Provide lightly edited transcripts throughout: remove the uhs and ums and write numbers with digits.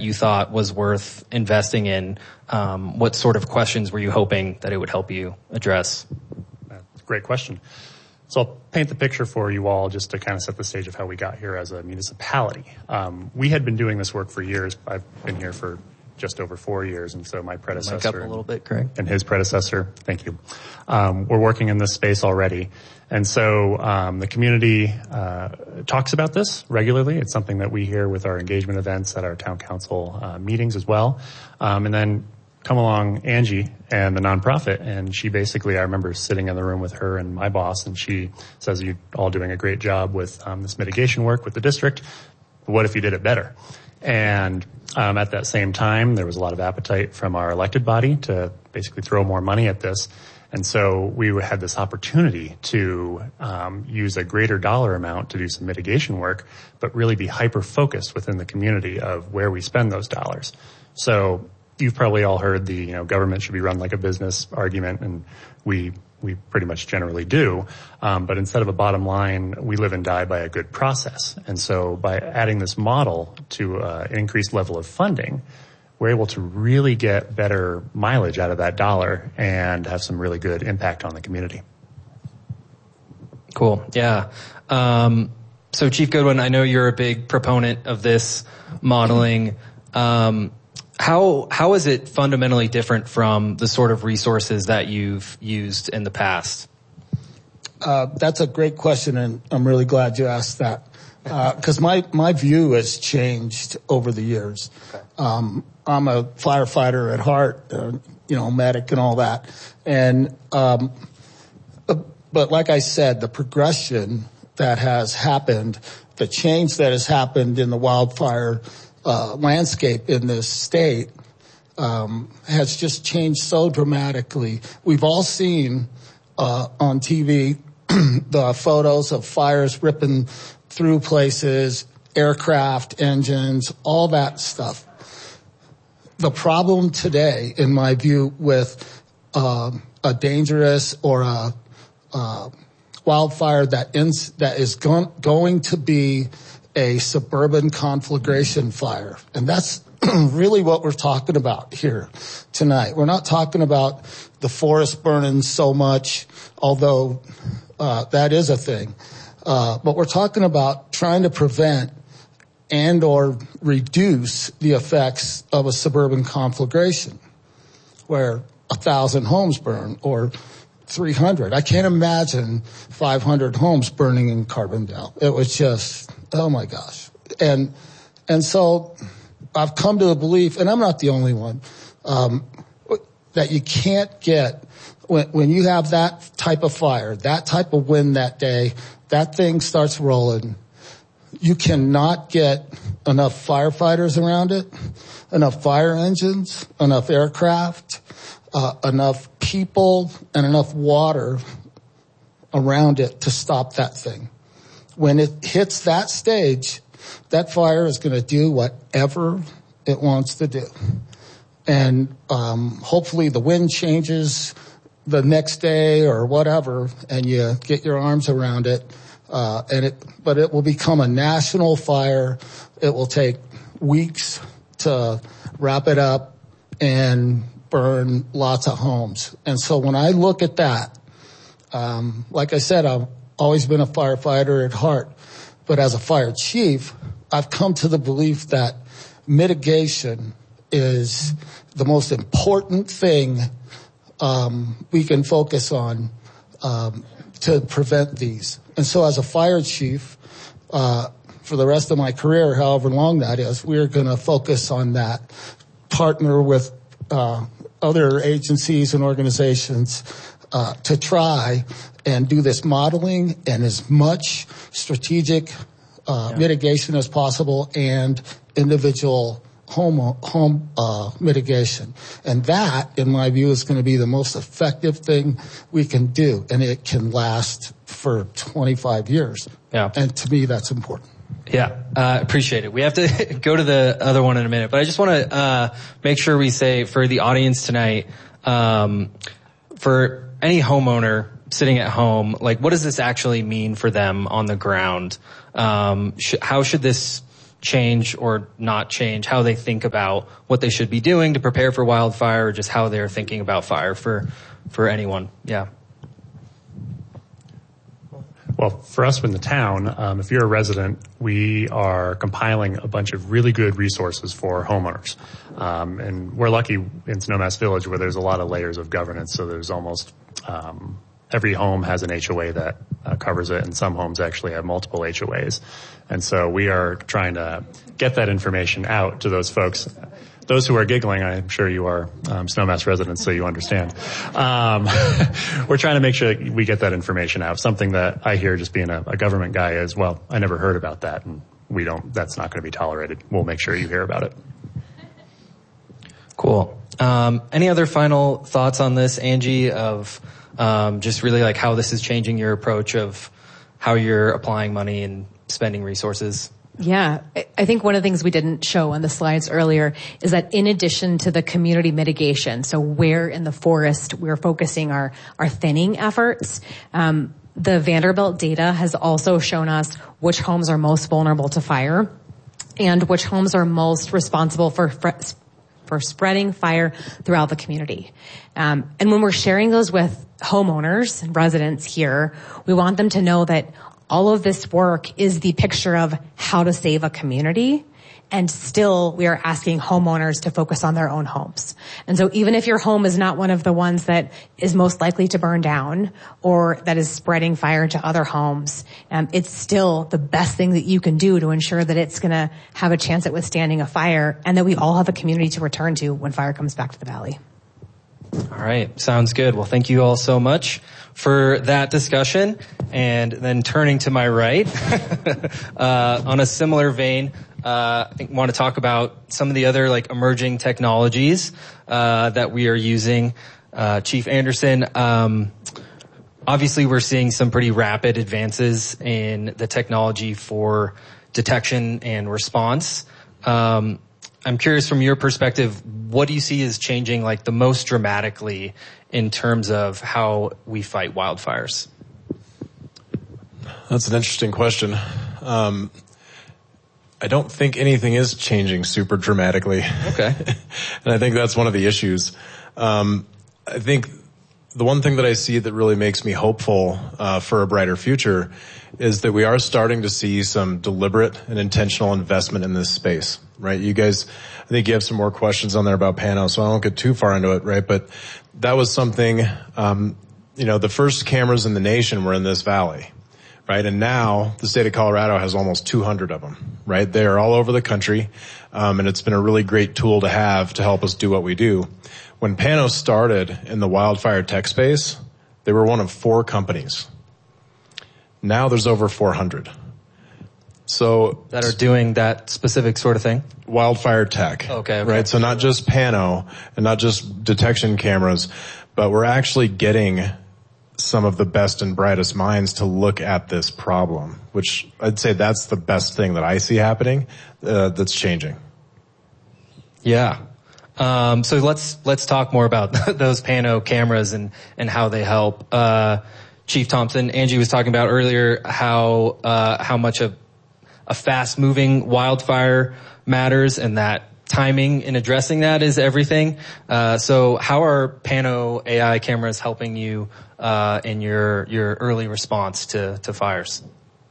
you thought was worth investing in, what sort of questions were you hoping that it would help you address? Great question. So I'll paint the picture for you all just to kind of set the stage of how we got here as a municipality. We had been doing this work for years. I've been here for just over 4 years, and so my predecessor Mic up a little bit, Craig. And his predecessor, thank you, we're working in this space already. And so the community talks about this regularly. It's something that we hear with our engagement events at our town council meetings as well. And then come along Angie and the nonprofit, and she basically, I remember sitting in the room with her and my boss, and she says, "You're all doing a great job with this mitigation work with the district. What if you did it better?" And at that same time, there was a lot of appetite from our elected body to basically throw more money at this. And so we had this opportunity to use a greater dollar amount to do some mitigation work, but really be hyper-focused within the community of where we spend those dollars. So you've probably all heard the, government should be run like a business argument, and we pretty much generally do. But instead of a bottom line, we live and die by a good process. And so by adding this model to an increased level of funding, we're able to really get better mileage out of that dollar and have some really good impact on the community. Cool. Yeah. So Chief Goodwin, I know you're a big proponent of this modeling. How is it fundamentally different from the sort of resources that you've used in the past? That's a great question, and I'm really glad you asked that. Because my view has changed over the years. Okay. I'm a firefighter at heart, medic and all that. And, but like I said, the progression that has happened, the change that has happened in the wildfire landscape in this state has just changed so dramatically. We've all seen on TV the photos of fires ripping through places, aircraft, engines, all that stuff. The problem today, in my view, with a dangerous or a wildfire that is going to be a suburban conflagration fire. And that's really what we're talking about here tonight. We're not talking about the forest burning so much, although that is a thing. But we're talking about trying to prevent and or reduce the effects of a suburban conflagration where 1,000 homes burn or 300. I can't imagine 500 homes burning in Carbondale. It was just, oh my gosh. And so I've come to the belief, and I'm not the only one, that you can't get, when you have that type of fire, that type of wind that day, that thing starts rolling, you cannot get enough firefighters around it, enough fire engines, enough aircraft, enough people, and enough water around it to stop that thing. When it hits that stage, that fire is going to do whatever it wants to do. And hopefully the wind changes the next day or whatever, and you get your arms around it. But it will become a national fire. It will take weeks to wrap it up and burn lots of homes. And so when I look at that, like I said, I've always been a firefighter at heart, but as a fire chief, I've come to the belief that mitigation is the most important thing we can focus on to prevent these. And so as a fire chief, for the rest of my career, however long that is, we're going to focus on that, partner with other agencies and organizations to try and do this modeling and as much strategic mitigation as possible and individual home mitigation. And that, in my view, is going to be the most effective thing we can do. And it can last for 25 years. Yeah. And to me, that's important. Yeah, appreciate it. We have to go to the other one in a minute, but I just want to make sure we say for the audience tonight, for any homeowner sitting at home, like what does this actually mean for them on the ground? How should this change or not change how they think about what they should be doing to prepare for wildfire, or just how they're thinking about fire for anyone. Yeah. Well, for us in the town, if you're a resident, we are compiling a bunch of really good resources for homeowners. And we're lucky in Snowmass Village where there's a lot of layers of governance. So there's almost every home has an HOA that covers it, and some homes actually have multiple HOAs. And so we are trying to get that information out to those folks. Those who are giggling, I'm sure you are Snowmass residents, so you understand. We're trying to make sure that we get that information out. Something that I hear just being a government guy is, well, I never heard about that, and that's not going to be tolerated. We'll make sure you hear about it. Cool. Any other final thoughts on this, Angie, of just really like how this is changing your approach of how you're applying money and spending resources? Yeah, I think one of the things we didn't show on the slides earlier is that in addition to the community mitigation, so where in the forest we're focusing our thinning efforts, the Vanderbilt data has also shown us which homes are most vulnerable to fire and which homes are most responsible for spreading fire throughout the community. And when we're sharing those with homeowners and residents here, we want them to know that all of this work is the picture of how to save a community, and still we are asking homeowners to focus on their own homes. And so even if your home is not one of the ones that is most likely to burn down or that is spreading fire to other homes, it's still the best thing that you can do to ensure that it's going to have a chance at withstanding a fire, and that we all have a community to return to when fire comes back to the valley. All right. Sounds good. Well, thank you all so much for that discussion. And then turning to my right, on a similar vein, I think want to talk about some of the other like emerging technologies, that we are using. Chief Anderson, obviously we're seeing some pretty rapid advances in the technology for detection and response. I'm curious from your perspective, what do you see is changing like the most dramatically in terms of how we fight wildfires? That's an interesting question. I don't think anything is changing super dramatically. Okay. And I think that's one of the issues. I think the one thing that I see that really makes me hopeful for a brighter future is that we are starting to see some deliberate and intentional investment in this space, right? You guys, I think you have some more questions on there about Pano, so I won't get too far into it, right? But that was something, the first cameras in the nation were in this valley, right? And now the state of Colorado has almost 200 of them, right? They are all over the country, and it's been a really great tool to have to help us do what we do. When Pano started in the wildfire tech space, they were one of 4 companies. Now there's over 400. So that are doing that specific sort of thing? Wildfire tech. Okay. Right? So not just Pano and not just detection cameras, but we're actually getting some of the best and brightest minds to look at this problem, which I'd say that's the best thing that I see happening, that's changing. Yeah. So let's talk more about those Pano cameras and how they help. Chief Thompson, Angie was talking about earlier how much a fast-moving wildfire matters, and that timing in addressing that is everything. So how are Pano AI cameras helping you in your early response to fires?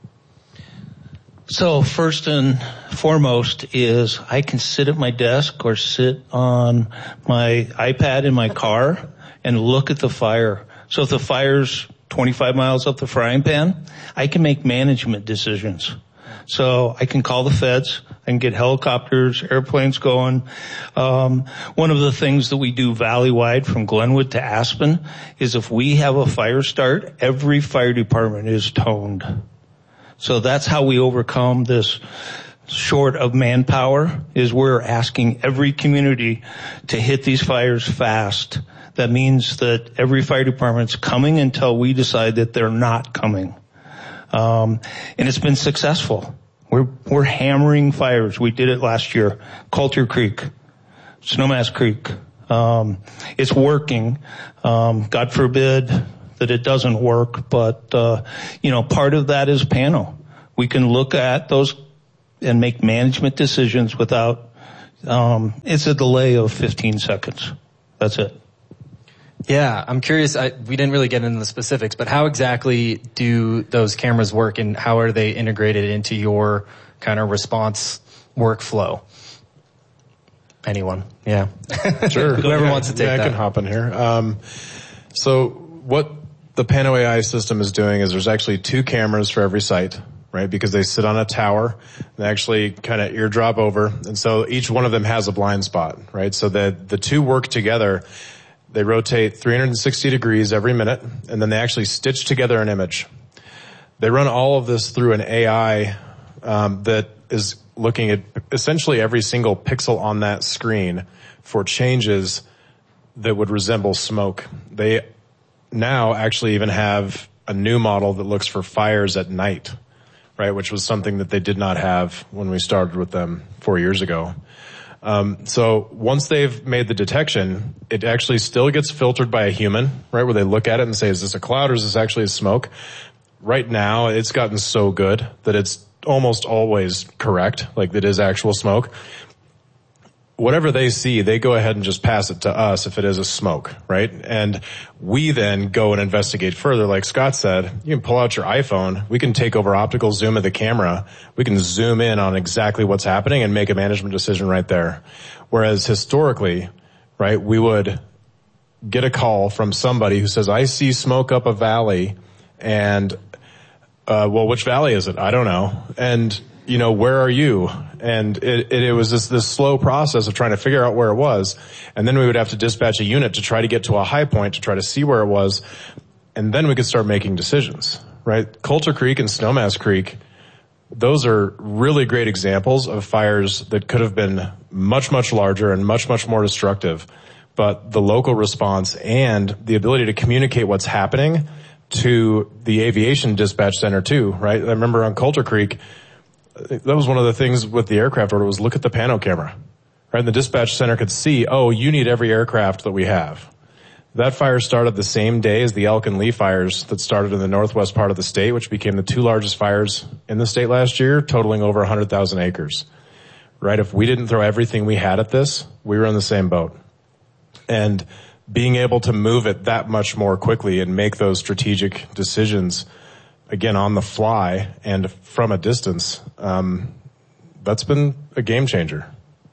So first and foremost is I can sit at my desk or sit on my iPad in my car and look at the fire. So if the fire's 25 miles up the frying pan, I can make management decisions. So I can call the feds, I can get helicopters, airplanes going. One of the things that we do valley-wide from Glenwood to Aspen is if we have a fire start, every fire department is toned. So that's how we overcome this short of manpower, is we're asking every community to hit these fires fast. That means that every fire department's coming until we decide that they're not coming. And it's been successful. We're hammering fires. We did it last year. Coulter Creek, Snowmass Creek. It's working. God forbid that it doesn't work, but, part of that is Pano. We can look at those and make management decisions without, it's a delay of 15 seconds. That's it. Yeah, I'm curious. We didn't really get into the specifics, but how exactly do those cameras work, and how are they integrated into your kind of response workflow? Anyone? Yeah. Sure. Whoever wants to take that. I can hop in here. So what the Pano AI system is doing is there's actually 2 cameras for every site, right? Because they sit on a tower. They actually kind of eardrop over. And so each one of them has a blind spot, right? So the 2 work together. They rotate 360 degrees every minute, and then they actually stitch together an image. They run all of this through an AI that is looking at essentially every single pixel on that screen for changes that would resemble smoke. They now actually even have a new model that looks for fires at night, right, which was something that they did not have when we started with them 4 years ago. So once they've made the detection, it actually still gets filtered by a human, right, where they look at it and say, is this a cloud or is this actually a smoke? Right now, it's gotten so good that it's almost always correct, like it is actual smoke. Whatever they see, they go ahead and just pass it to us if it is a smoke, right? And we then go and investigate further. Like Scott said, you can pull out your iPhone. We can take over optical zoom of the camera. We can zoom in on exactly what's happening and make a management decision right there. Whereas historically, right, we would get a call from somebody who says, I see smoke up a valley, and, well, which valley is it? I don't know. And, you know, where are you? And it was this slow process of trying to figure out where it was. And then we would have to dispatch a unit to try to get to a high point to try to see where it was. And then we could start making decisions, right? Coulter Creek and Snowmass Creek, those are really great examples of fires that could have been much, much larger and much, much more destructive. But the local response and the ability to communicate what's happening to the aviation dispatch center too, right? I remember on Coulter Creek, that was one of the things with the aircraft order was look at the Pano camera, right? And the dispatch center could see, oh, you need every aircraft that we have. That fire started the same day as the Elk and Lee fires that started in the northwest part of the state, which became the 2 largest fires in the state last year, totaling over 100,000 acres, right? If we didn't throw everything we had at this, we were in the same boat. And being able to move it that much more quickly and make those strategic decisions again, on the fly and from a distance, that's been a game changer.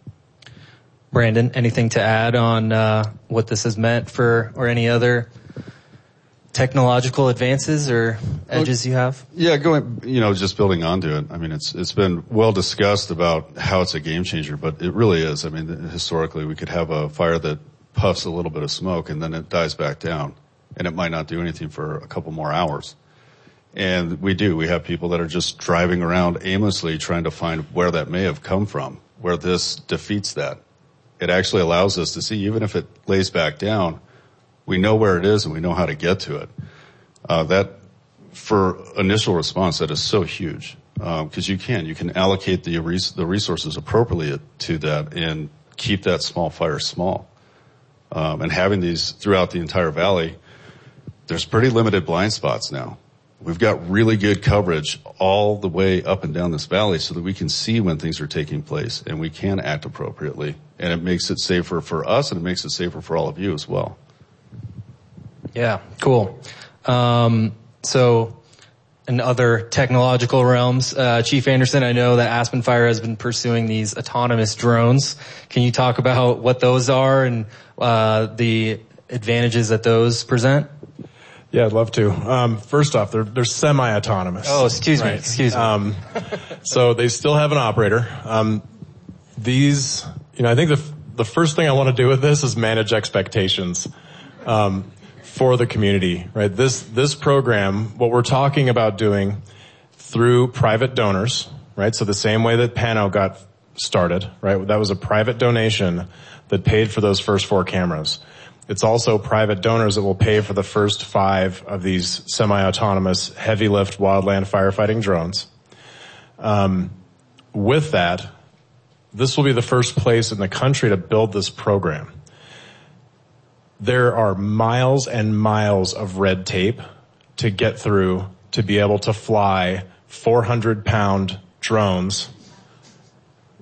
Brandon, anything to add on what this has meant for, or any other technological advances or edges you have? Yeah, just building onto it. I mean, it's been well discussed about how it's a game changer, but it really is. I mean, historically, we could have a fire that puffs a little bit of smoke and then it dies back down, and it might not do anything for a couple more hours. And we have people that are just driving around aimlessly trying to find where that may have come from, where this defeats that. It actually allows us to see, even if it lays back down, we know where it is and we know how to get to it. That, for initial response, that is so huge. Because you can allocate the resources appropriately to that and keep that small fire small. And having these throughout the entire valley, there's pretty limited blind spots now. We've got really good coverage all the way up and down this valley so that we can see when things are taking place and we can act appropriately. And it makes it safer for us and it makes it safer for all of you as well. Yeah, cool. So in other technological realms, Chief Anderson, I know that Aspen Fire has been pursuing these autonomous drones. Can you talk about what those are and the advantages that those present? Yeah, I'd love to. First off, they're semi-autonomous. Oh, excuse me. So they still have an operator. I think the first thing I want to do with this is manage expectations, for the community, right? This program, what we're talking about doing through private donors, right? So the same way that Pano got started, right? That was a private donation that paid for those first 4 cameras. It's also private donors that will pay for the first 5 of these semi-autonomous heavy lift wildland firefighting drones. With that, this will be the first place in the country to build this program. There are miles and miles of red tape to get through to be able to fly 400-pound drones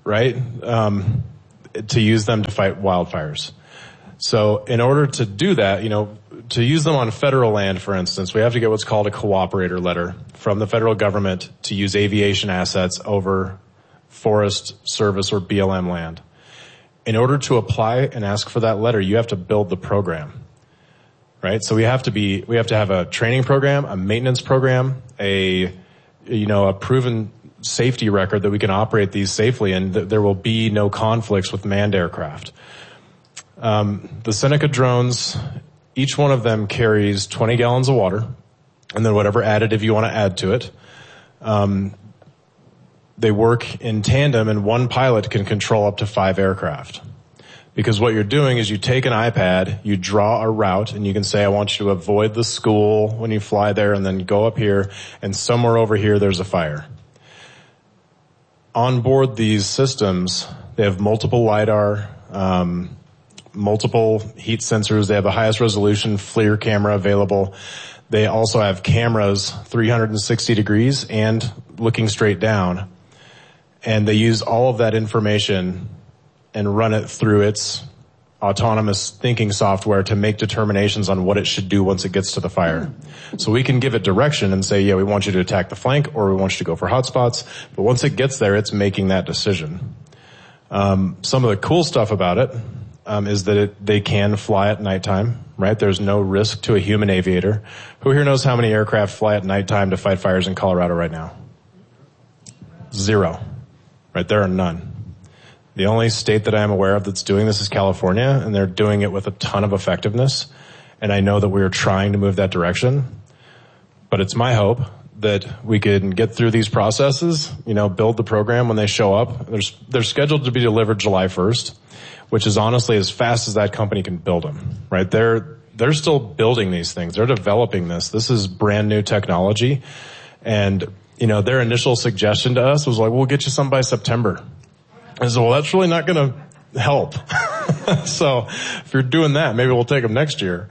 right? To use them to fight wildfires. So in order to do that, to use them on federal land, for instance, we have to get what's called a cooperator letter from the federal government to use aviation assets over Forest Service or BLM land. In order to apply and ask for that letter, you have to build the program, right? So we have to have a training program, a maintenance program, a proven safety record that we can operate these safely, and there will be no conflicts with manned aircraft. The Seneca drones, each one of them carries 20 gallons of water, and then whatever additive you want to add to it. They work in tandem, and one pilot can control up to 5 aircraft. Because what you're doing is you take an iPad, you draw a route, and you can say, I want you to avoid the school when you fly there, and then go up here, and somewhere over here there's a fire. On board these systems, they have multiple LiDAR, multiple heat sensors. They have the highest resolution FLIR camera available. They also have cameras 360 degrees and looking straight down. And they use all of that information and run it through its autonomous thinking software to make determinations on what it should do once it gets to the fire. So we can give it direction and say, yeah, we want you to attack the flank, or we want you to go for hotspots. But once it gets there, it's making that decision. Some of the cool stuff about it is that they can fly at nighttime, right? There's no risk to a human aviator. Who here knows how many aircraft fly at nighttime to fight fires in Colorado right now? 0. Right? There are none. The only state that I am aware of that's doing this is California, and they're doing it with a ton of effectiveness. And I know that we are trying to move that direction. But it's my hope that we can get through these processes, build the program when they show up. They're scheduled to be delivered July 1st, which is honestly as fast as that company can build them, right? They're still building these things. They're developing this. This is brand new technology. And, their initial suggestion to us was like, we'll get you some by September. I said, well, that's really not going to help. So if you're doing that, maybe we'll take them next year.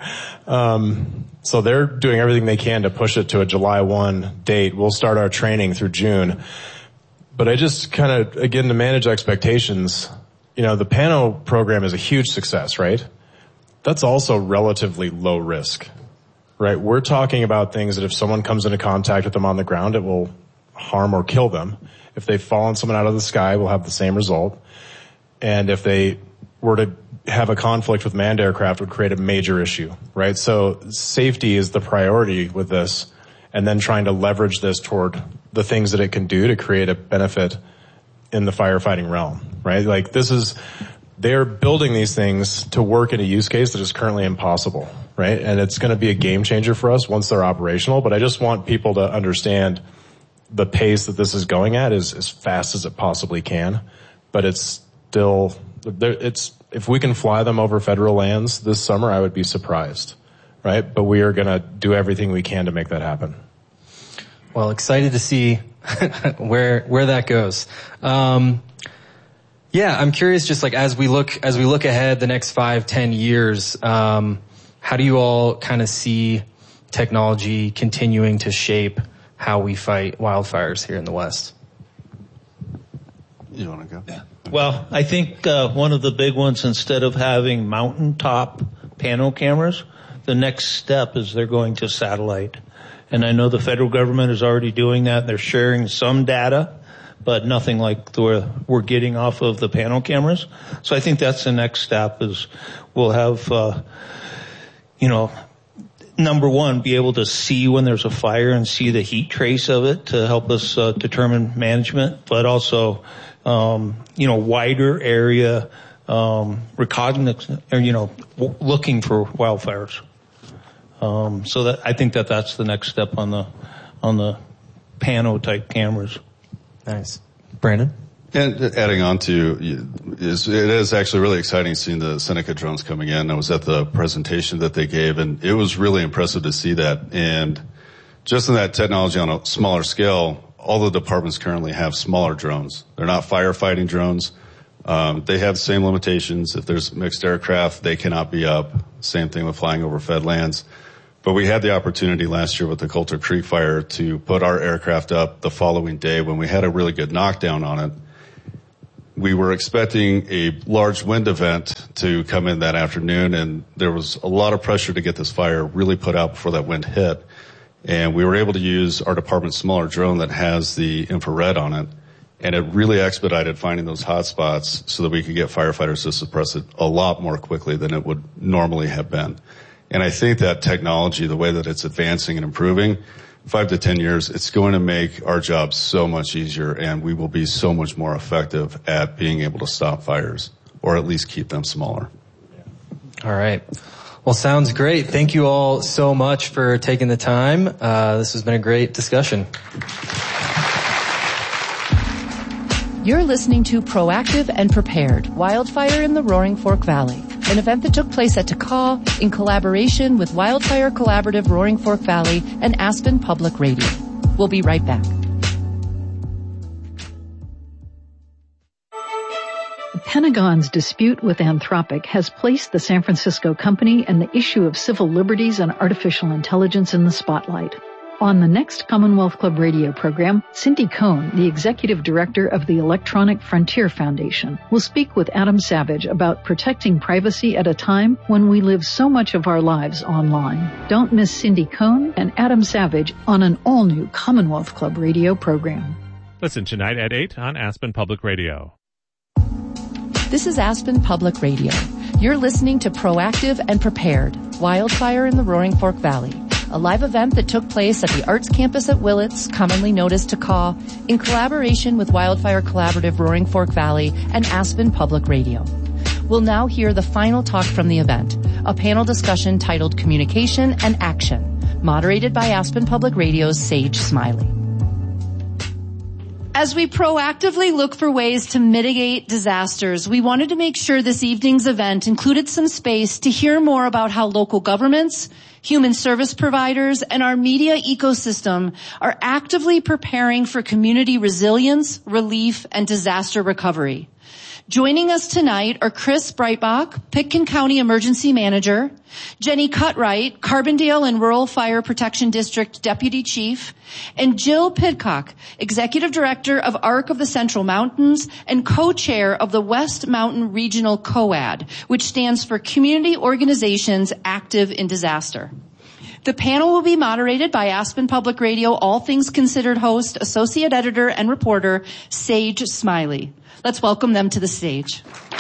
So they're doing everything they can to push it to a July 1 date. We'll start our training through June. But I just kind of, again, to manage expectations, the PANO program is a huge success, right? That's also relatively low risk, right? We're talking about things that if someone comes into contact with them on the ground, it will harm or kill them. If they fall on someone out of the sky, we'll have the same result. And if they were to have a conflict with manned aircraft, would create a major issue, right? So safety is the priority with this, and then trying to leverage this toward the things that it can do to create a benefit in the firefighting realm, right? Like they're building these things to work in a use case that is currently impossible, right? And it's going to be a game changer for us once they're operational, but I just want people to understand the pace that this is going at is as fast as it possibly can, but it's still, if we can fly them over federal lands this summer, I would be surprised, right? But we are going to do everything we can to make that happen. Well, excited to see where that goes. I'm curious, just like as we look ahead the next 5-10 years, how do you all kind of see technology continuing to shape how we fight wildfires here in the West? You want to go? Yeah. Well, I think one of the big ones, instead of having mountaintop pano cameras, the next step is they're going to satellite. And I know the federal government is already doing that. They're sharing some data, but nothing like we're getting off of the pano cameras. So I think that's the next step is we'll have, number one, be able to see when there's a fire and see the heat trace of it to help us determine management, but also, wider area reconnaissance, looking for wildfires. So that I think that's the next step on the pano type cameras. Nice, Brandon. And adding on to, it is actually really exciting seeing the Seneca drones coming in. I was at the presentation that they gave, and it was really impressive to see that. And just in that technology on a smaller scale, all the departments currently have smaller drones. They're not firefighting drones. They have the same limitations. If there's mixed aircraft, they cannot be up. Same thing with flying over fed lands. But we had the opportunity last year with the Coulter Creek fire to put our aircraft up the following day when we had a really good knockdown on it. We were expecting a large wind event to come in that afternoon, and there was a lot of pressure to get this fire really put out before that wind hit. And we were able to use our department's smaller drone that has the infrared on it, and it really expedited finding those hot spots so that we could get firefighters to suppress it a lot more quickly than it would normally have been. And I think that technology, the way that it's advancing and improving, 5 to 10 years, it's going to make our job so much easier, and we will be so much more effective at being able to stop fires, or at least keep them smaller. All right. Well, sounds great. Thank you all so much for taking the time. This has been a great discussion. You're listening to Proactive and Prepared, Wildfire in the Roaring Fork Valley, an event that took place at Takaw in collaboration with Wildfire Collaborative Roaring Fork Valley and Aspen Public Radio. We'll be right back. The Pentagon's dispute with Anthropic has placed the San Francisco company and the issue of civil liberties and artificial intelligence in the spotlight. On the next Commonwealth Club radio program, Cindy Cohn, the executive director of the Electronic Frontier Foundation, will speak with Adam Savage about protecting privacy at a time when we live so much of our lives online. Don't miss Cindy Cohn and Adam Savage on an all-new Commonwealth Club radio program. Listen tonight at 8 on Aspen Public Radio. This is Aspen Public Radio. You're listening to Proactive and Prepared, Wildfire in the Roaring Fork Valley, a live event that took place at the Arts Campus at Willits, commonly known as Takaw, in collaboration with Wildfire Collaborative Roaring Fork Valley and Aspen Public Radio. We'll now hear the final talk from the event, a panel discussion titled Communication and Action, moderated by Aspen Public Radio's Sage Smiley. As we proactively look for ways to mitigate disasters, we wanted to make sure this evening's event included some space to hear more about how local governments, human service providers, and our media ecosystem are actively preparing for community resilience, relief, and disaster recovery. Joining us tonight are Chris Breitbach, Pitkin County Emergency Manager, Jenny Cutright, Carbondale and Rural Fire Protection District Deputy Chief, and Jill Pidcock, Executive Director of ARC of the Central Mountains and co-chair of the West Mountain Regional COAD, which stands for Community Organizations Active in Disaster. The panel will be moderated by Aspen Public Radio All Things Considered host, Associate Editor, and reporter Sage Smiley. Let's welcome them to the stage.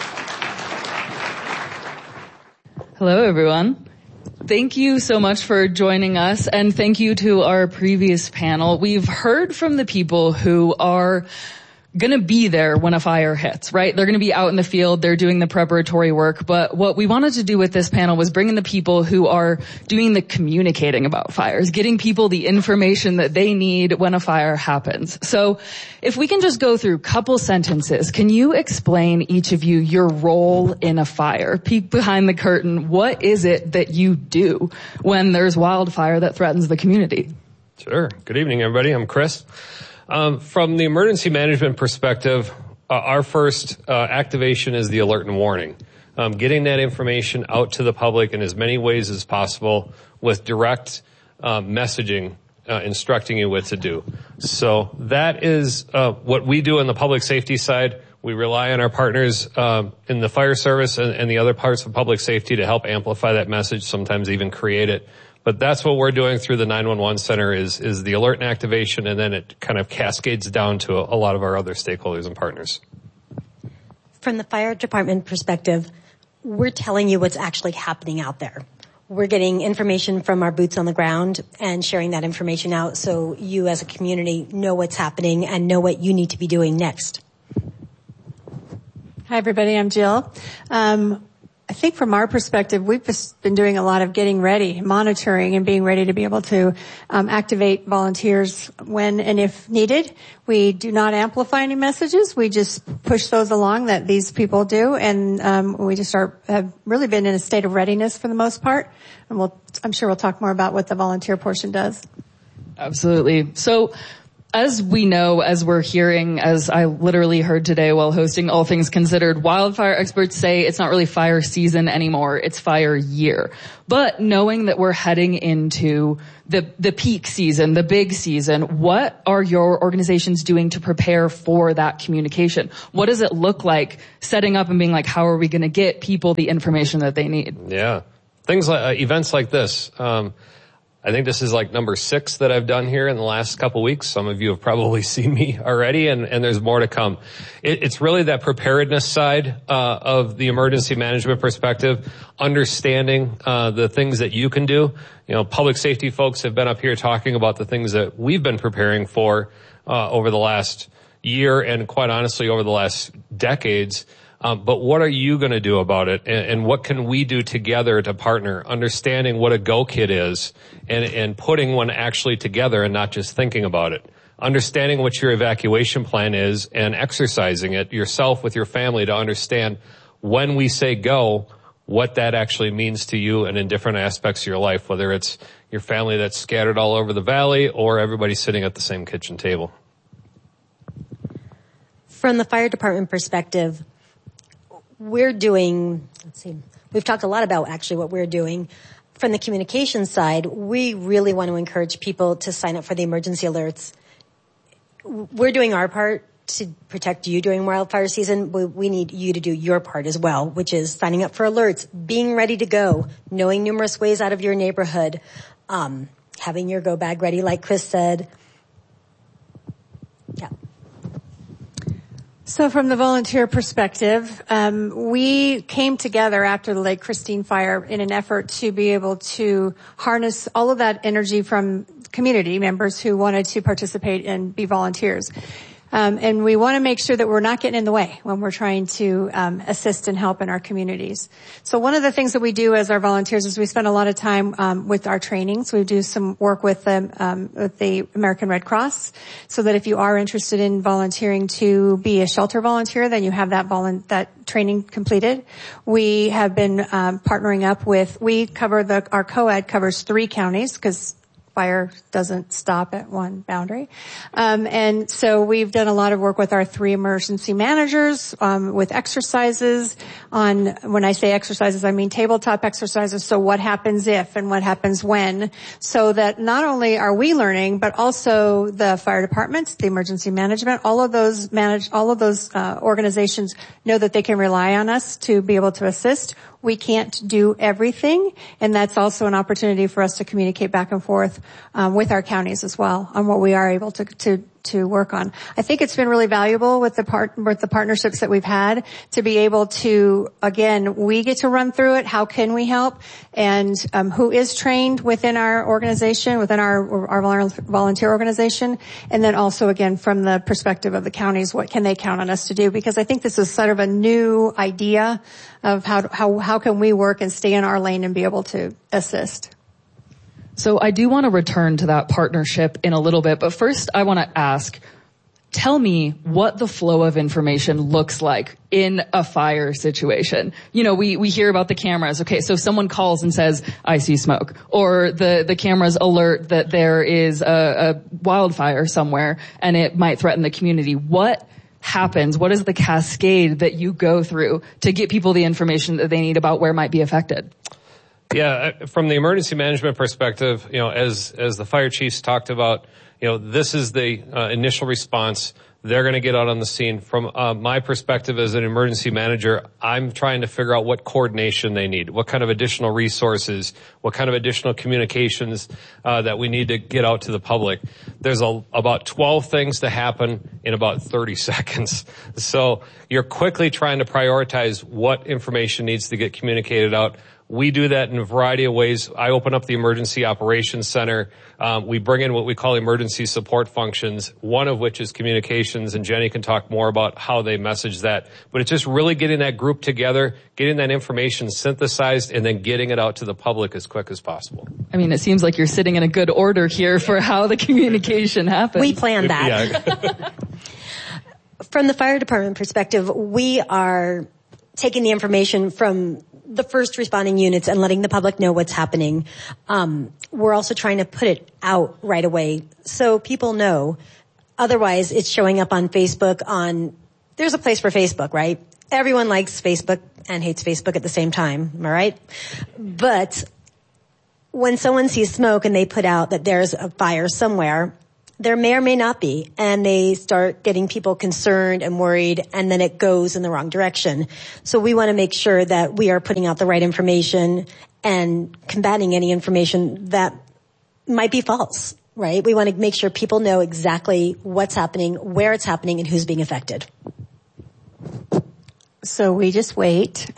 Hello, everyone. Thank you so much for joining us, and thank you to our previous panel. We've heard from the people who are going to be there when a fire hits, right? They're going to be out in the field. They're doing the preparatory work. But what we wanted to do with this panel was bring in the people who are doing the communicating about fires, getting people the information that they need when a fire happens. So if we can just go through a couple sentences, can you explain, each of you, your role in a fire? Peek behind the curtain. What is it that you do when there's wildfire that threatens the community? Sure. Good evening, everybody. I'm Chris. From the emergency management perspective, our first activation is the alert and warning. Getting that information out to the public in as many ways as possible with direct messaging, instructing you what to do. So that is what we do on the public safety side. We rely on our partners in the fire service and the other parts of public safety to help amplify that message, sometimes even create it. But that's what we're doing through the 911 center is the alert and activation, and then it kind of cascades down to a lot of our other stakeholders and partners. From the fire department perspective, we're telling you what's actually happening out there. We're getting information from our boots on the ground and sharing that information out so you as a community know what's happening and know what you need to be doing next. Hi, everybody. I'm Jill. I think from our perspective, we've just been doing a lot of getting ready, monitoring, and being ready to be able to activate volunteers when and if needed. We do not amplify any messages. We just push those along that these people do, and we just have really been in a state of readiness for the most part. And I'm sure we'll talk more about what the volunteer portion does. Absolutely. So As we know, as we're hearing, as I literally heard today while hosting All Things Considered, wildfire experts say it's not really fire season anymore, it's fire year. But knowing that we're heading into the peak season, the big season, what are your organizations doing to prepare for that communication? What does it look like setting up and being like, how are we going to get people the information that they need? Yeah. Things like events like this. I think this is like number 6 that I've done here in the last couple weeks. Some of you have probably seen me already, and there's more to come. It's really that preparedness side of the emergency management perspective, understanding the things that you can do. Public safety folks have been up here talking about the things that we've been preparing for over the last year and quite honestly over the last decades. But what are you going to do about it? And what can we do together to partner, understanding what a go kit is and putting one actually together and not just thinking about it. Understanding what your evacuation plan is and exercising it yourself with your family to understand when we say go, what that actually means to you and in different aspects of your life, whether it's your family that's scattered all over the valley or everybody sitting at the same kitchen table. From the fire department perspective, we've talked a lot about actually what we're doing. From the communication side, we really want to encourage people to sign up for the emergency alerts. We're doing our part to protect you during wildfire season. We need you to do your part as well, which is signing up for alerts, being ready to go, knowing numerous ways out of your neighborhood, having your go bag ready, like Chris said. Yeah. So from the volunteer perspective, we came together after the Lake Christine fire in an effort to be able to harness all of that energy from community members who wanted to participate and be volunteers. And we want to make sure that we're not getting in the way when we're trying to assist and help in our communities. So one of the things that we do as our volunteers is we spend a lot of time with our trainings. We do some work with the American Red Cross, so that if you are interested in volunteering to be a shelter volunteer, then you have that training completed. We have been partnering up with. Our co-ed covers 3 counties because fire doesn't stop at one boundary. And so we've done a lot of work with our 3 emergency managers, with exercises when I say exercises, I mean tabletop exercises. So what happens if and what happens when, so that not only are we learning, but also the fire departments, the emergency management, all of those organizations know that they can rely on us to be able to assist. We can't do everything, and that's also an opportunity for us to communicate back and forth with our counties as well on what we are able to work on. I think it's been really valuable with the partnerships that we've had to be able to, again, we get to run through it. How can we help? And who is trained within our organization, within our volunteer organization, and then also again from the perspective of the counties, what can they count on us to do? Because I think this is sort of a new idea of how can we work and stay in our lane and be able to assist. So I do want to return to that partnership in a little bit, but first I want to ask, tell me what the flow of information looks like in a fire situation. We hear about the cameras. Okay, so someone calls and says, I see smoke. Or the cameras alert that there is a wildfire somewhere and it might threaten the community. What happens? What is the cascade that you go through to get people the information that they need about where might be affected? Yeah, from the emergency management perspective, as the fire chiefs talked about, this is the initial response. They're going to get out on the scene. From my perspective as an emergency manager, I'm trying to figure out what coordination they need, what kind of additional resources, what kind of additional communications that we need to get out to the public. There's about 12 things to happen in about 30 seconds. So you're quickly trying to prioritize what information needs to get communicated out. We do that in a variety of ways. I open up the Emergency Operations Center. We bring in what we call emergency support functions, one of which is communications, and Jenny can talk more about how they message that. But it's just really getting that group together, getting that information synthesized, and then getting it out to the public as quick as possible. I mean, it seems like you're sitting in a good order here for how the communication happens. We planned that. Yeah. From the fire department perspective, we are taking the information from the first responding units and letting the public know what's happening. We're also trying to put it out right away so people know. Otherwise, it's showing up on Facebook there's a place for Facebook, right? Everyone likes Facebook and hates Facebook at the same time, am I right? But when someone sees smoke and they put out that there's a fire somewhere, there may or may not be, and they start getting people concerned and worried, and then it goes in the wrong direction. So we want to make sure that we are putting out the right information and combating any information that might be false, right? We want to make sure people know exactly what's happening, where it's happening, and who's being affected. So we just wait.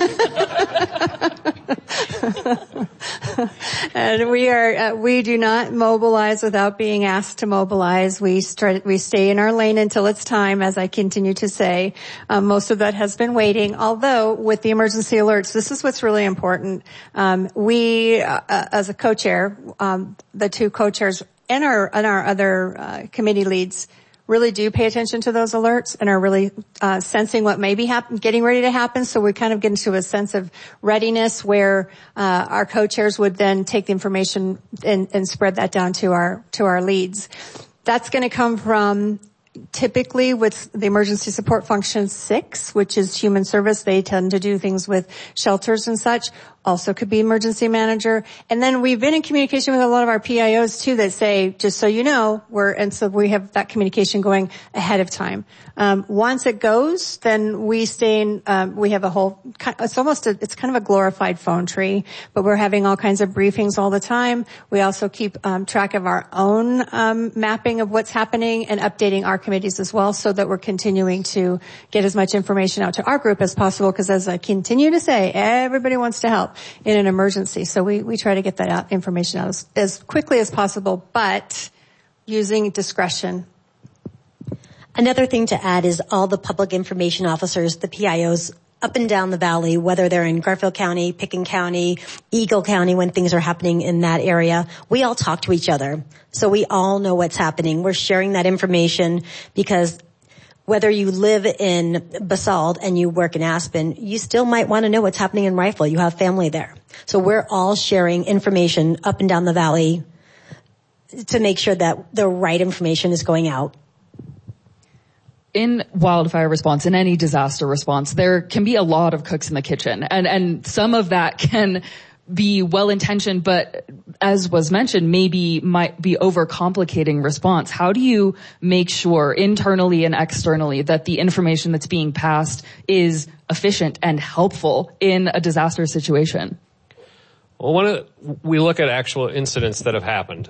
And we do not mobilize without being asked to mobilize. We stay in our lane until it's time, as I continue to say. Most of that has been waiting. Although with the emergency alerts, this is what's really important. We, as a co-chair, the two co-chairs and our other committee leads really do pay attention to those alerts and are really sensing what may be getting ready to happen. So we kind of get into a sense of readiness where our co-chairs would then take the information and spread that down to our leads. That's going to come from typically with the emergency support function 6, which is human service. They tend to do things with shelters and such. Also could be emergency manager. And then we've been in communication with a lot of our PIOs too that say, just so you know, and so we have that communication going ahead of time. Once it goes, then we stay in, we have a whole, it's kind of a glorified phone tree, but we're having all kinds of briefings all the time. We also keep, track of our own, mapping of what's happening and updating our committees as well so that we're continuing to get as much information out to our group as possible because as I continue to say, everybody wants to help in an emergency. So we try to get that information out as quickly as possible, but using discretion. Another thing to add is all the public information officers, the PIOs up and down the valley, whether they're in Garfield County, Pickens County, Eagle County, when things are happening in that area, we all talk to each other. So we all know what's happening. We're sharing that information because whether you live in Basalt and you work in Aspen, you still might want to know what's happening in Rifle. You have family there. So we're all sharing information up and down the valley to make sure that the right information is going out. In wildfire response, in any disaster response, there can be a lot of cooks in the kitchen. And some of that can be well-intentioned, but as was mentioned, might be overcomplicating response. How do you make sure internally and externally that the information that's being passed is efficient and helpful in a disaster situation? Well, we look at actual incidents that have happened.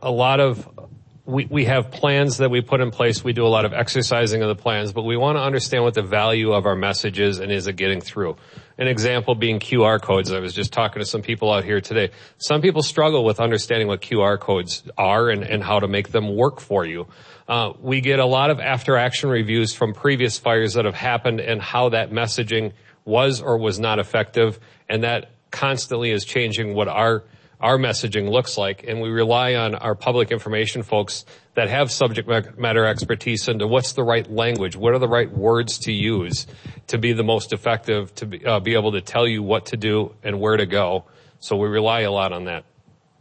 We have plans that we put in place. We do a lot of exercising of the plans, but we want to understand what the value of our message is and is it getting through. An example being QR codes. I was just talking to some people out here today. Some people struggle with understanding what QR codes are and how to make them work for you. We get a lot of after-action reviews from previous fires that have happened and how that messaging was or was not effective, and that constantly is changing what our messaging looks like, and we rely on our public information folks that have subject matter expertise into what's the right language, what are the right words to use to be the most effective, to be able to tell you what to do and where to go. So we rely a lot on that.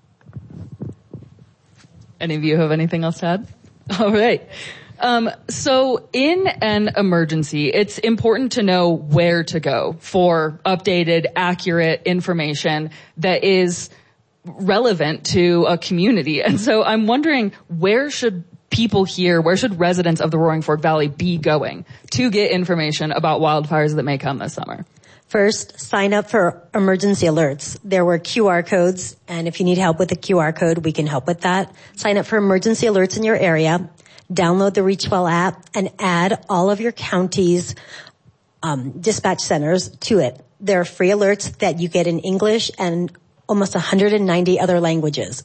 Any of you have anything else to add? All right. So in an emergency, it's important to know where to go for updated, accurate information that is relevant to a community. And so I'm wondering, where should people here, where should residents of the Roaring Fork Valley be going to get information about wildfires that may come this summer? First, sign up for emergency alerts. There were QR codes, and if you need help with the QR code, we can help with that. Sign up for emergency alerts in your area. Download the ReachWell app and add all of your county's dispatch centers to it. There are free alerts that you get in English and almost 190 other languages.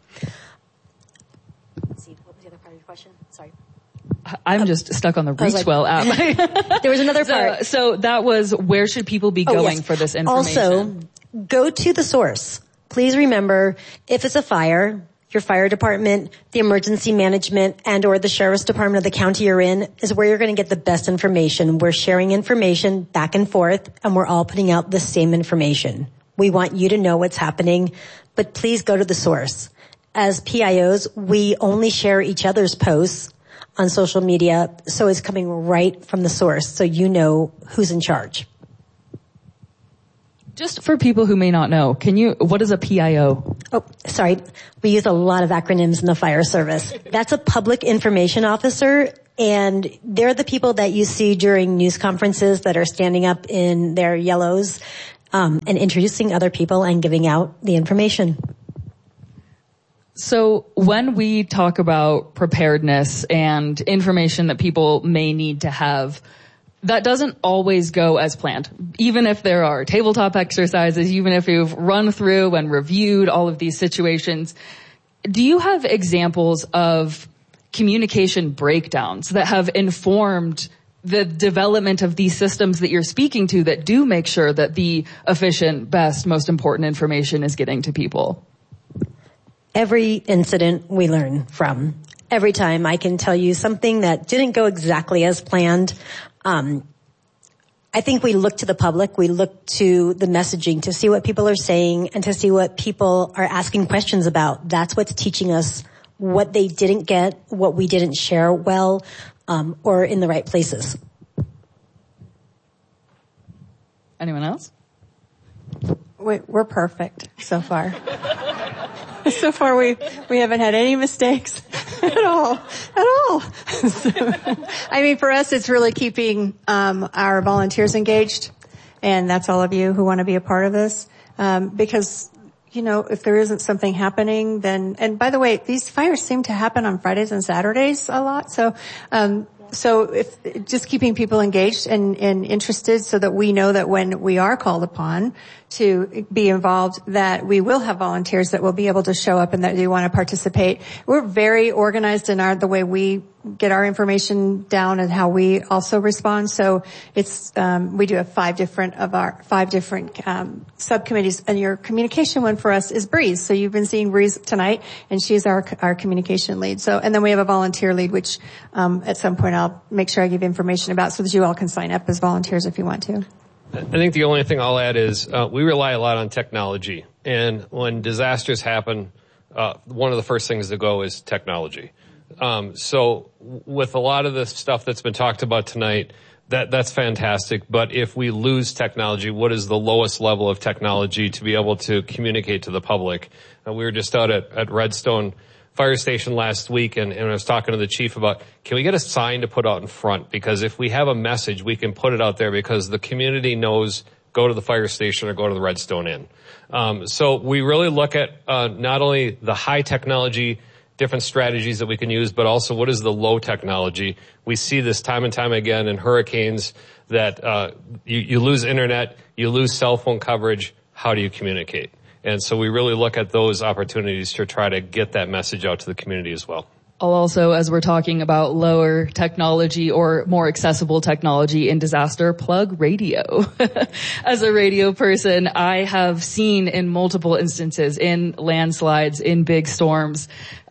Let's see, what was the other part of your question? Sorry. I'm just stuck on the ReachWell app. There was another part. So that was, where should people be going for this information? Also, go to the source. Please remember, if it's a fire, your fire department, the emergency management, and or the sheriff's department of the county you're in is where you're going to get the best information. We're sharing information back and forth, and we're all putting out the same information. We want you to know what's happening, but please go to the source. As PIOs, we only share each other's posts on social media. So it's coming right from the source. So you know who's in charge. Just for people who may not know, what is a PIO? Oh, sorry. We use a lot of acronyms in the fire service. That's a public information officer, and they're the people that you see during news conferences that are standing up in their yellows, and introducing other people and giving out the information. So when we talk about preparedness and information that people may need to have, that doesn't always go as planned. Even if there are tabletop exercises, even if you've run through and reviewed all of these situations, do you have examples of communication breakdowns that have informed the development of these systems that you're speaking to that do make sure that the efficient, best, most important information is getting to people? Every incident we learn from. Every time I can tell you something that didn't go exactly as planned. I think we look to the public, we look to the messaging to see what people are saying and to see what people are asking questions about. That's what's teaching us what they didn't get, what we didn't share well, or in the right places. Anyone else? We're perfect so far. So far we haven't had any mistakes at all. So, I mean, for us, it's really keeping our volunteers engaged, and that's all of you who want to be a part of this. Because, if there isn't something happening, then, and by the way, these fires seem to happen on Fridays and Saturdays a lot. So if just keeping people engaged and interested so that we know that when we are called upon to be involved, that we will have volunteers that will be able to show up and that do want to participate. We're very organized in the way we get our information down and how we also respond. So it's, we do have five different subcommittees, and your communication one for us is Breeze. So you've been seeing Breeze tonight, and she's our communication lead. So, and then we have a volunteer lead, which, at some point I'll make sure I give information about so that you all can sign up as volunteers if you want to. I think the only thing I'll add is we rely a lot on technology. And when disasters happen, one of the first things to go is technology. So with a lot of the stuff that's been talked about tonight, that's fantastic. But if we lose technology, what is the lowest level of technology to be able to communicate to the public? We were just out at Redstone Fire Station last week, and I was talking to the chief about, can we get a sign to put out in front? Because if we have a message, we can put it out there because the community knows, go to the fire station or go to the Redstone Inn. So we really look at not only the high technology, different strategies that we can use, but also what is the low technology. We see this time and time again in hurricanes that you lose internet, you lose cell phone coverage. How do you communicate? And so we really look at those opportunities to try to get that message out to the community as well. I'll also, as we're talking about lower technology or more accessible technology in disaster, plug radio. As a radio person, I have seen in multiple instances, in landslides, in big storms,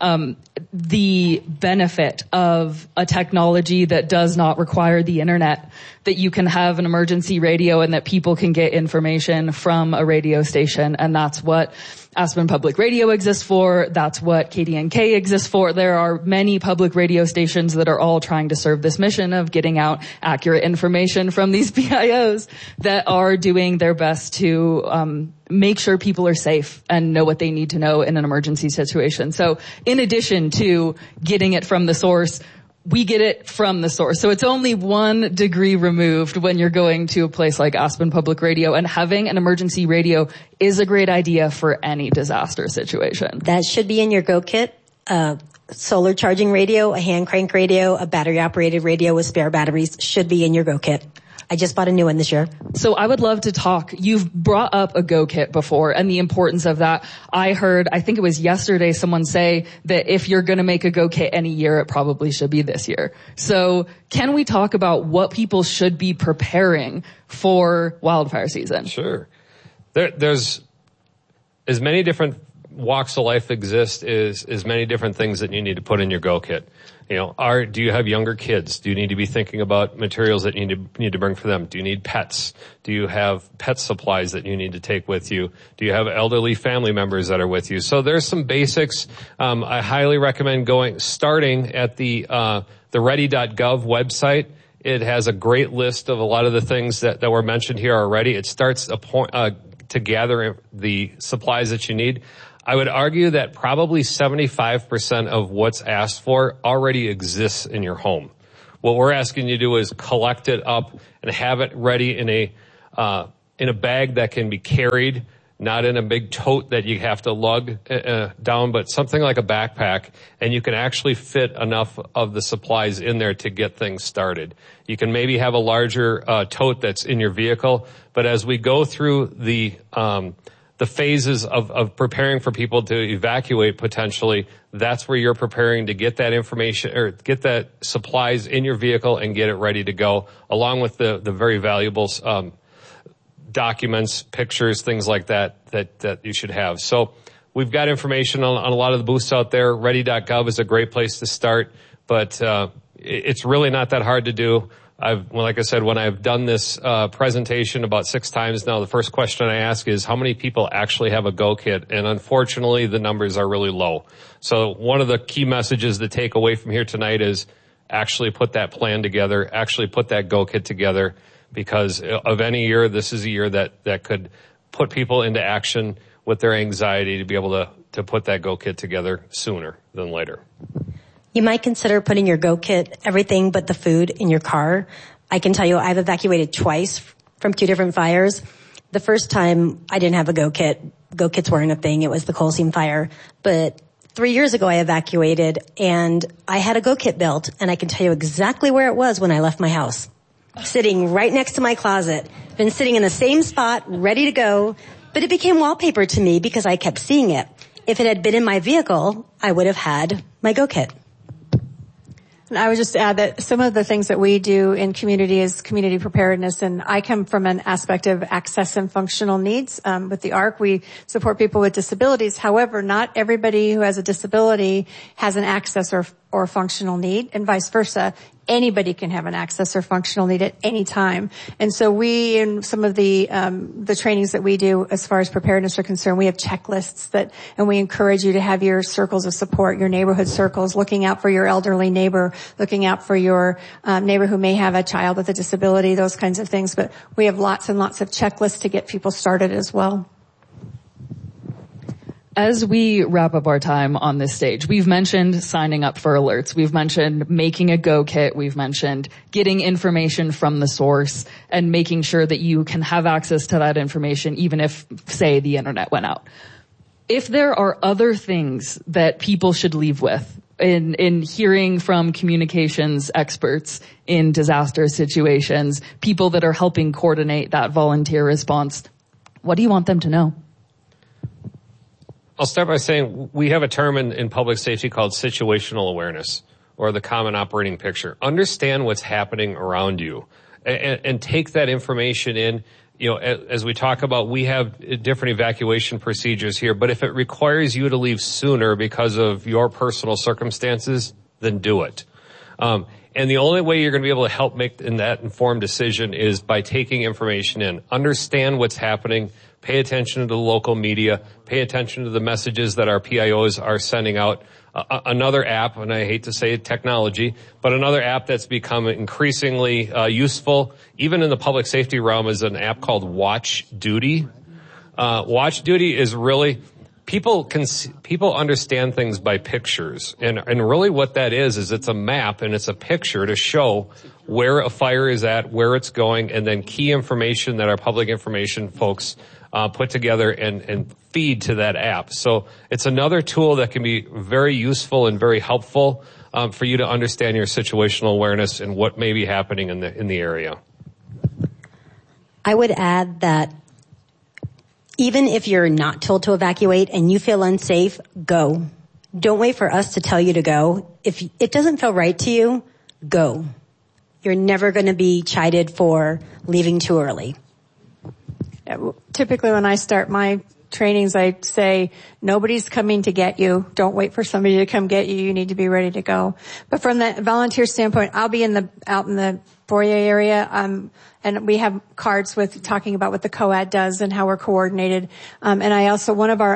the benefit of a technology that does not require the internet, that you can have an emergency radio and that people can get information from a radio station. And that's what Aspen Public Radio exists for. That's what KDNK exists for. There are many public radio stations that are all trying to serve this mission of getting out accurate information from these PIOs that are doing their best to make sure people are safe and know what they need to know in an emergency situation. So in addition to getting it from the source, we get it from the source. So it's only 1 degree removed when you're going to a place like Aspen Public Radio, and having an emergency radio is a great idea for any disaster situation. That should be in your Go Kit. Solar charging radio, a hand crank radio, a battery operated radio with spare batteries should be in your Go Kit. I just bought a new one this year. So I would love to talk. You've brought up a Go Kit before and the importance of that. I heard, I think it was yesterday, someone say that if you're going to make a Go Kit any year, it probably should be this year. So can we talk about what people should be preparing for wildfire season? Sure. There's as many different walks of life exist is many different things that you need to put in your go kit. You know, do you have younger kids? Do you need to be thinking about materials that you need to bring for them? Do you need pets? Do you have pet supplies that you need to take with you? Do you have elderly family members that are with you? So there's some basics. I highly recommend starting at the ready.gov website. It has a great list of a lot of the things that were mentioned here already. It starts to gather the supplies that you need. I would argue that probably 75% of what's asked for already exists in your home. What we're asking you to do is collect it up and have it ready in a bag that can be carried, not in a big tote that you have to lug down, but something like a backpack, and you can actually fit enough of the supplies in there to get things started. You can maybe have a larger tote that's in your vehicle, but as we go through the phases of preparing for people to evacuate potentially, that's where you're preparing to get that information or get that supplies in your vehicle and get it ready to go, along with the very valuable documents, pictures, things like that you should have. So we've got information on a lot of the booths out there. Ready.gov is a great place to start, but it's really not that hard to do. Like I said, when I've done this presentation about 6 times now, the first question I ask is how many people actually have a go kit? And unfortunately, the numbers are really low. So one of the key messages to take away from here tonight is actually put that plan together, actually put that go kit together, because of any year, this is a year that could put people into action with their anxiety to be able to put that go kit together sooner than later. You might consider putting your go kit, everything but the food, in your car. I can tell you I've evacuated twice from 2 different fires. The first time I didn't have a go kit. Go kits weren't a thing. It was the coal seam fire. But 3 years ago I evacuated and I had a go kit built, and I can tell you exactly where it was when I left my house. Sitting right next to my closet. Been sitting in the same spot, ready to go. But it became wallpaper to me because I kept seeing it. If it had been in my vehicle, I would have had my go kit. And I would just add that some of the things that we do in community is community preparedness, and I come from an aspect of access and functional needs. With the ARC, we support people with disabilities. However, not everybody who has a disability has an access or functional need, and vice versa. Anybody can have an access or functional need at any time. And so we, in some of the trainings that we do as far as preparedness are concerned, we have checklists and we encourage you to have your circles of support, your neighborhood circles, looking out for your elderly neighbor, looking out for your neighbor who may have a child with a disability, those kinds of things. But we have lots and lots of checklists to get people started as well. As we wrap up our time on this stage, we've mentioned signing up for alerts. We've mentioned making a go kit. We've mentioned getting information from the source and making sure that you can have access to that information even if, say, the internet went out. If there are other things that people should leave with in hearing from communications experts in disaster situations, people that are helping coordinate that volunteer response, what do you want them to know? I'll start by saying we have a term in public safety called situational awareness, or the common operating picture. Understand what's happening around you and take that information in. You know, as we talk about, we have different evacuation procedures here, but if it requires you to leave sooner because of your personal circumstances, then do it. And the only way you're going to be able to help make that informed decision is by taking information in. Understand what's happening. Pay attention to the local media. Pay attention to the messages that our PIOs are sending out. Another app, and I hate to say technology, but another app that's become increasingly useful, even in the public safety realm, is an app called Watch Duty. Watch Duty is really, people understand things by pictures, and really what that is it's a map and it's a picture to show where a fire is at, where it's going, and then key information that our public information folks put together and feed to that app. So it's another tool that can be very useful and very helpful for you to understand your situational awareness and what may be happening in the area. I would add that even if you're not told to evacuate and you feel unsafe, go. Don't wait for us to tell you to go. If it doesn't feel right to you, go. You're never going to be chided for leaving too early. Typically when I start my trainings, I say, nobody's coming to get you. Don't wait for somebody to come get you. You need to be ready to go. But from the volunteer standpoint, I'll be out in the foyer area, and we have cards with talking about what the COAD does and how we're coordinated. And I also, one of our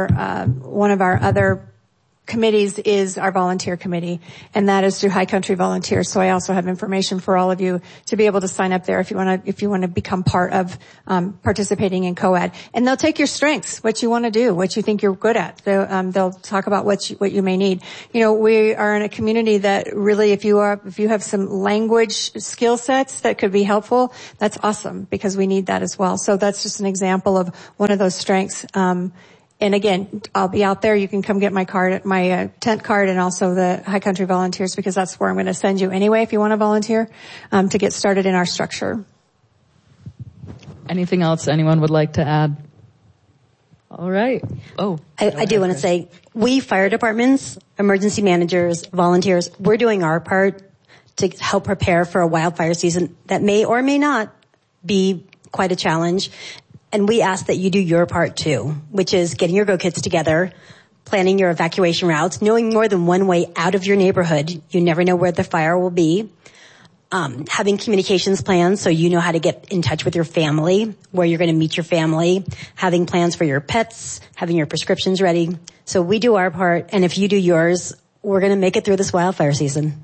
other committees is our volunteer committee, and that is through High Country Volunteers. So I also have information for all of you to be able to sign up there if you want to become part of participating in COAD. And they'll take your strengths, what you want to do, what you think you're good at. They'll talk about what you may need. You know, we are in a community that really, if you have some language skill sets that could be helpful, that's awesome, because we need that as well. So that's just an example of one of those strengths. And again, I'll be out there. You can come get my card, my tent card, and also the High Country Volunteers, because that's where I'm going to send you anyway if you want to volunteer, to get started in our structure. Anything else anyone would like to add? All right. Oh, I do want to say, we fire departments, emergency managers, volunteers, we're doing our part to help prepare for a wildfire season that may or may not be quite a challenge. And we ask that you do your part too, which is getting your go kits together, planning your evacuation routes, knowing more than one way out of your neighborhood. You never know where the fire will be. Having communications plans so you know how to get in touch with your family, where you're going to meet your family, having plans for your pets, having your prescriptions ready. So we do our part, and if you do yours, we're going to make it through this wildfire season.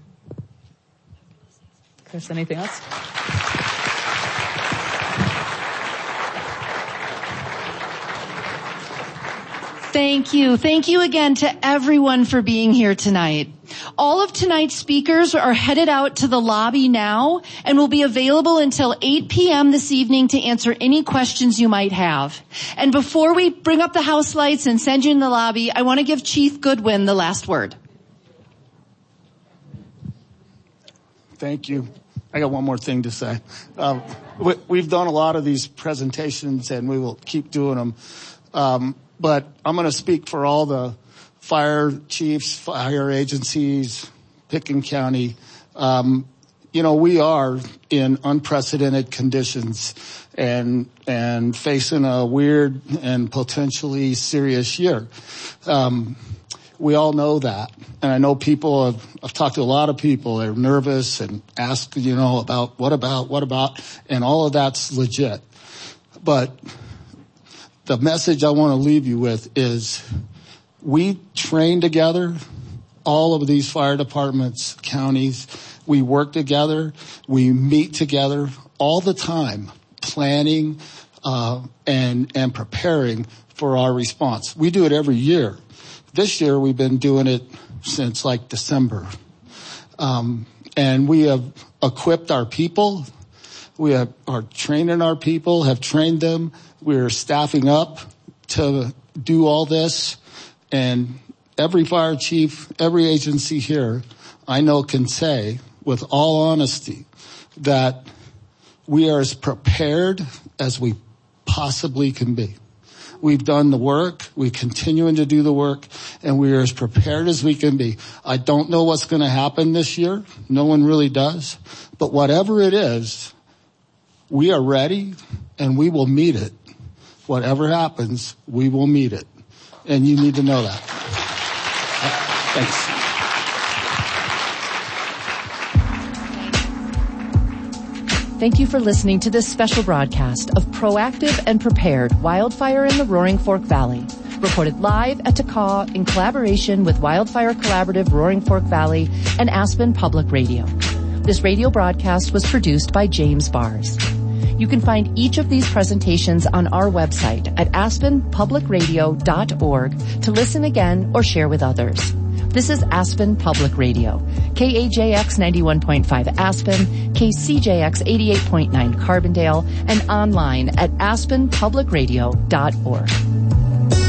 Chris, anything else? Thank you. Thank you again to everyone for being here tonight. All of tonight's speakers are headed out to the lobby now and will be available until 8 p.m. this evening to answer any questions you might have. And before we bring up the house lights and send you in the lobby, I want to give Chief Goodwin the last word. Thank you. I got one more thing to say. We've done a lot of these presentations, and we will keep doing them. But I'm going to speak for all the fire chiefs, fire agencies, Pickens County. We are in unprecedented conditions and facing a weird and potentially serious year. We all know that. And I know I've talked to a lot of people. They're nervous and ask, about what about, and all of that's legit. But the message I want to leave you with is we train together, all of these fire departments, counties. We work together. We meet together all the time, planning and preparing for our response. We do it every year. This year we've been doing it since like December. And we have equipped our people. We are training our people, have trained them. We're staffing up to do all this. And every fire chief, every agency here, I know can say with all honesty that we are as prepared as we possibly can be. We've done the work. We're continuing to do the work, and we are as prepared as we can be. I don't know what's going to happen this year. No one really does. But whatever it is, we are ready, and we will meet it. Whatever happens, we will meet it. And you need to know that. Thanks. Thank you for listening to this special broadcast of Proactive and Prepared Wildfire in the Roaring Fork Valley, recorded live at Takaw in collaboration with Wildfire Collaborative Roaring Fork Valley and Aspen Public Radio. This radio broadcast was produced by James Bars. You can find each of these presentations on our website at aspenpublicradio.org to listen again or share with others. This is Aspen Public Radio, KAJX 91.5 Aspen, KCJX 88.9 Carbondale, and online at aspenpublicradio.org.